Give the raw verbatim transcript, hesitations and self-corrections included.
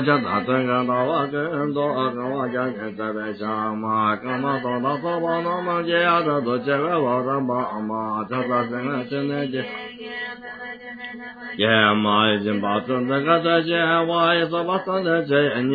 这大这个大我跟多个我家人在边上嘛，干嘛到到早把那么接呀这都这个我的妈妈，这这真的真的这。也嘛已经把这个这些我也是把真的这。